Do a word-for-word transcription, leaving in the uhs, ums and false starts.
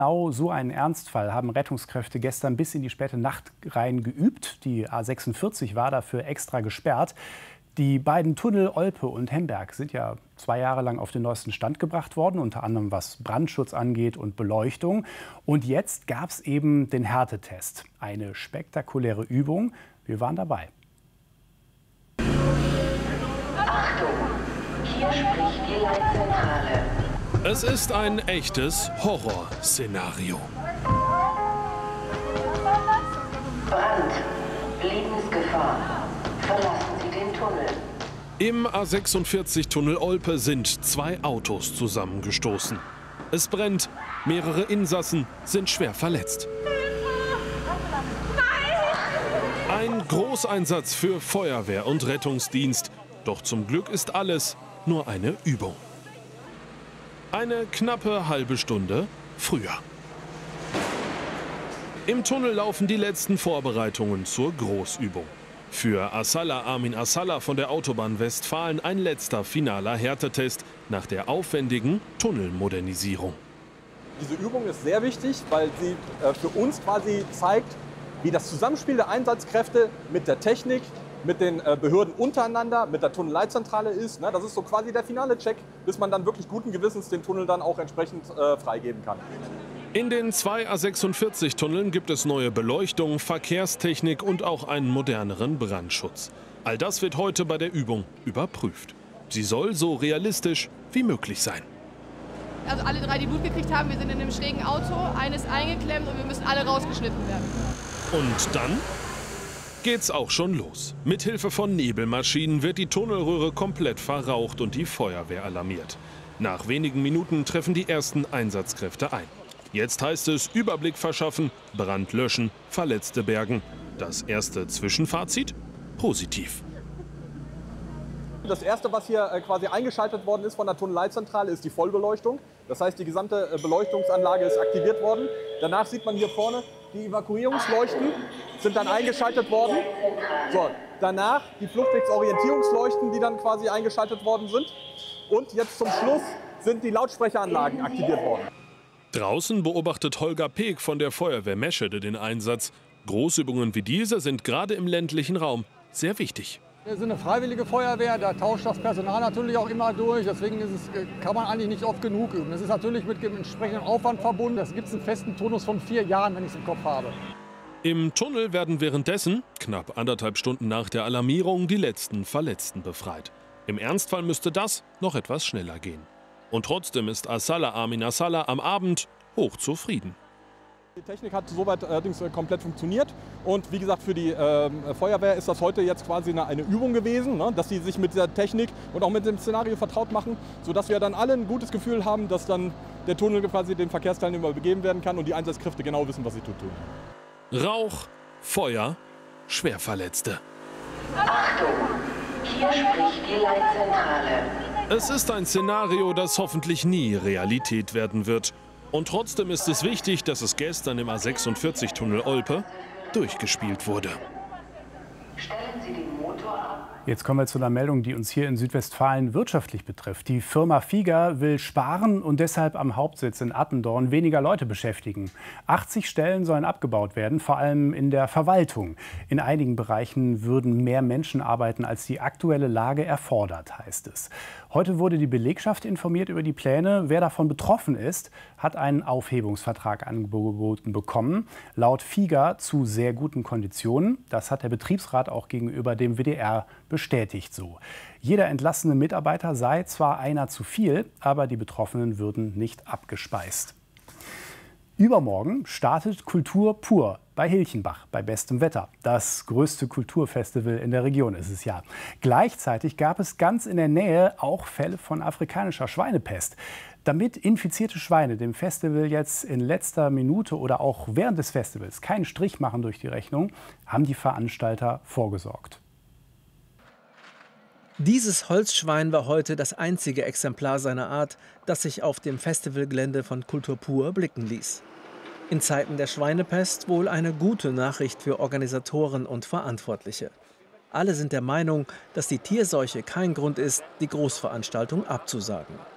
Genau so einen Ernstfall haben Rettungskräfte gestern bis in die späte Nacht rein geübt. Die A sechsundvierzig war dafür extra gesperrt. Die beiden Tunnel Olpe und Hemberg sind ja zwei Jahre lang auf den neuesten Stand gebracht worden, unter anderem was Brandschutz angeht und Beleuchtung. Und jetzt gab es eben den Härtetest. Eine spektakuläre Übung. Wir waren dabei. Achtung, hier spricht die Leitzentrale. Es ist ein echtes Horrorszenario. Brand, Lebensgefahr. Verlassen Sie den Tunnel. Im A sechsundvierzig-Tunnel Olpe sind zwei Autos zusammengestoßen. Es brennt, mehrere Insassen sind schwer verletzt. Ein Großeinsatz für Feuerwehr und Rettungsdienst. Doch zum Glück ist alles nur eine Übung. Eine knappe halbe Stunde früher. Im Tunnel laufen die letzten Vorbereitungen zur Großübung. Für Assallah Amin Assallah von der Autobahn Westfalen ein letzter finaler Härtetest nach der aufwendigen Tunnelmodernisierung. Diese Übung ist sehr wichtig, weil sie äh, für uns quasi zeigt, wie das Zusammenspiel der Einsatzkräfte mit der Technik, mit den äh, Behörden untereinander, mit der Tunnelleitzentrale ist. Ne? Das ist so quasi der finale Check, bis man dann wirklich guten Gewissens den Tunnel dann auch entsprechend äh, freigeben kann. In den zwei A sechsundvierzig-Tunneln gibt es neue Beleuchtung, Verkehrstechnik und auch einen moderneren Brandschutz. All das wird heute bei der Übung überprüft. Sie soll so realistisch wie möglich sein. Also alle drei, die Blut gekriegt haben, wir sind in einem schrägen Auto, eines eingeklemmt und wir müssen alle rausgeschnitten werden. Und dann geht's auch schon los. Mithilfe von Nebelmaschinen wird die Tunnelröhre komplett verraucht und die Feuerwehr alarmiert. Nach wenigen Minuten treffen die ersten Einsatzkräfte ein. Jetzt heißt es Überblick verschaffen, Brand löschen, Verletzte bergen. Das erste Zwischenfazit? Positiv. Das erste, was hier quasi eingeschaltet worden ist von der Tunnelleitzentrale, ist die Vollbeleuchtung. Das heißt, die gesamte Beleuchtungsanlage ist aktiviert worden. Danach sieht man hier vorne, die Evakuierungsleuchten sind dann eingeschaltet worden. So, danach die Fluchtwegsorientierungsleuchten, die dann quasi eingeschaltet worden sind. Und jetzt zum Schluss sind die Lautsprecheranlagen aktiviert worden. Draußen beobachtet Holger Peek von der Feuerwehr Meschede den Einsatz. Großübungen wie diese sind gerade im ländlichen Raum sehr wichtig. Wir sind eine freiwillige Feuerwehr, da tauscht das Personal natürlich auch immer durch. Deswegen ist es, kann man eigentlich nicht oft genug üben. Das ist natürlich mit dem entsprechenden Aufwand verbunden. Das gibt es einen festen Turnus von vier Jahren, wenn ich es im Kopf habe. Im Tunnel werden währenddessen, knapp anderthalb Stunden nach der Alarmierung, die letzten Verletzten befreit. Im Ernstfall müsste das noch etwas schneller gehen. Und trotzdem ist Assallah Amin Assallah am Abend hochzufrieden. Die Technik hat soweit allerdings komplett funktioniert. Und wie gesagt, für die äh, Feuerwehr ist das heute jetzt quasi eine, eine Übung gewesen, ne? Dass sie sich mit der Technik und auch mit dem Szenario vertraut machen, sodass wir dann alle ein gutes Gefühl haben, dass dann der Tunnel quasi den Verkehrsteilnehmern begeben werden kann und die Einsatzkräfte genau wissen, was sie tun. Rauch, Feuer, Schwerverletzte. Achtung, hier spricht die Leitzentrale. Es ist ein Szenario, das hoffentlich nie Realität werden wird. Und trotzdem ist es wichtig, dass es gestern im A sechsundvierzig-Tunnel Olpe durchgespielt wurde. Stellen Sie den Motor ab. Jetzt kommen wir zu einer Meldung, die uns hier in Südwestfalen wirtschaftlich betrifft. Die Firma Figer will sparen und deshalb am Hauptsitz in Attendorn weniger Leute beschäftigen. achtzig Stellen sollen abgebaut werden, vor allem in der Verwaltung. In einigen Bereichen würden mehr Menschen arbeiten, als die aktuelle Lage erfordert, heißt es. Heute wurde die Belegschaft informiert über die Pläne. Wer davon betroffen ist, hat einen Aufhebungsvertrag angeboten bekommen. Laut Figer zu sehr guten Konditionen. Das hat der Betriebsrat auch gegenüber dem W D R bestätigt so. Jeder entlassene Mitarbeiter sei zwar einer zu viel, aber die Betroffenen würden nicht abgespeist. Übermorgen startet Kultur pur bei Hilchenbach bei bestem Wetter. Das größte Kulturfestival in der Region ist es ja. Gleichzeitig gab es ganz in der Nähe auch Fälle von afrikanischer Schweinepest. Damit infizierte Schweine dem Festival jetzt in letzter Minute oder auch während des Festivals keinen Strich machen durch die Rechnung, haben die Veranstalter vorgesorgt. Dieses Holzschwein war heute das einzige Exemplar seiner Art, das sich auf dem Festivalgelände von Kultur pur blicken ließ. In Zeiten der Schweinepest wohl eine gute Nachricht für Organisatoren und Verantwortliche. Alle sind der Meinung, dass die Tierseuche kein Grund ist, die Großveranstaltung abzusagen.